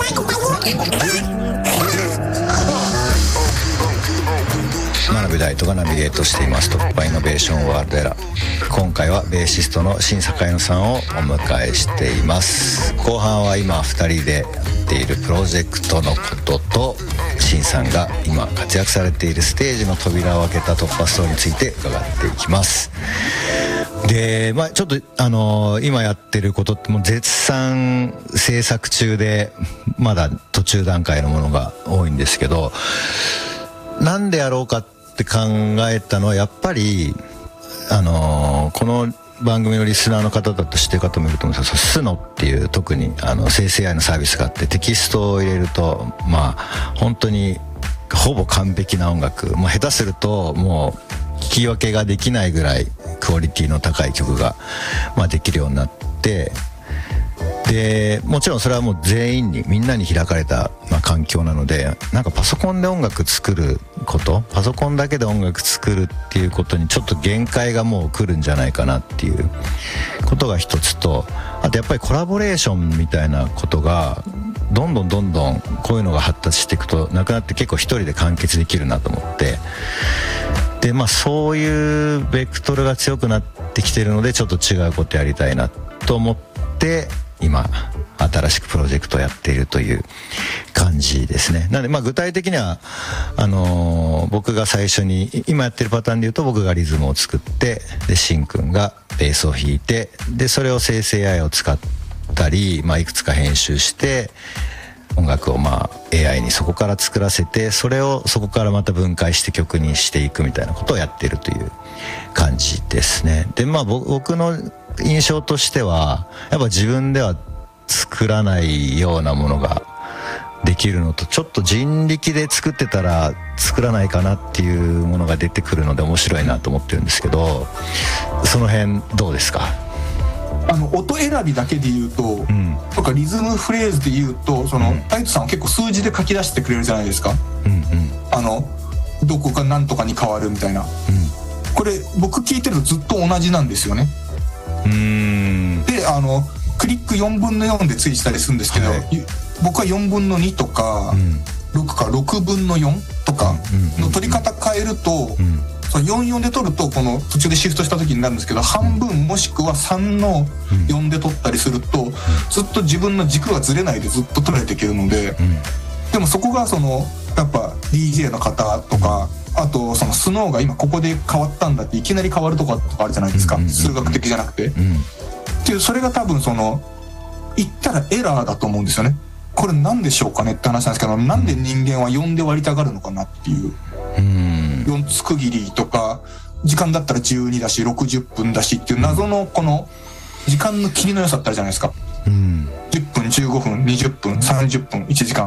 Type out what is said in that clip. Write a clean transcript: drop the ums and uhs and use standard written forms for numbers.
真鍋大斗がナビゲートしています突破イノベーションワールドエラー。今回はベーシストの新坂野さんをお迎えしています。後半は今2人でやっているプロジェクトのことと、新さんが今活躍されているステージの扉を開けた突破ストーリーについて伺っていきます。で、ちょっと今やってることってもう絶賛制作中でまだ途中段階のものが多いんですけど、なんでやろうかって考えたのはやっぱりこの番組のリスナーの方だと知ってる方もいると思うんですけど、スノっていう特に生成 AI のサービスがあって、テキストを入れると本当にほぼ完璧な音楽、もう下手するともう聞き分けができないぐらいクオリティの高い曲ができるようになって、でもちろんそれはもう全員にみんなに開かれた環境なので、なんかパソコンで音楽作ること、パソコンだけで音楽作るっていうことにちょっと限界がもう来るんじゃないかなっていうことが一つと、あとやっぱりコラボレーションみたいなことがどんどんこういうのが発達していくとなくなって、結構一人で完結できるなと思って、でそういうベクトルが強くなってきてるので、ちょっと違うことやりたいなと思って今新しくプロジェクトをやっているという感じですね。なので具体的には僕が最初に今やってるパターンで言うと、僕がリズムを作って、でしんくんがベースを弾いて、でそれを生成 AI を使ったり、いくつか編集して音楽をAI にそこから作らせて、それをそこからまた分解して曲にしていくみたいなことをやっているという感じですね。で僕の印象としてはやっぱ自分では作らないようなものができるのと、ちょっと人力で作ってたら作らないかなっていうものが出てくるので面白いなと思ってるんですけど、その辺どうですか？ 音選びだけで言うと、とかリズムフレーズで言うと、タイトさんは結構数字で書き出してくれるじゃないですか。どこか何とかに変わるみたいな、これ僕聞いてるとずっと同じなんですよね。でクリック4分の4でついしたりするんですけど、僕は4分の2とか、6か6分の4とかの取り方変えると、44で取るとこの途中でシフトした時になるんですけど、半分もしくは3の4で取ったりすると、ずっと自分の軸がずれないでずっと取られていけるので、でもそこがやっぱ DJ の方とか、あとスノーが今ここで変わったんだっていきなり変わるとかあるじゃないですか、数学的じゃなくて、っていう、それが多分言ったらエラーだと思うんですよね。これなんでしょうかねって話なんですけど、なんで人間は4で割りたがるのかなっていう、4つ区切りとか時間だったら12だし60分だしっていう謎のこの時間の切りの良さってあるじゃないですか。10分15分20分30分1時間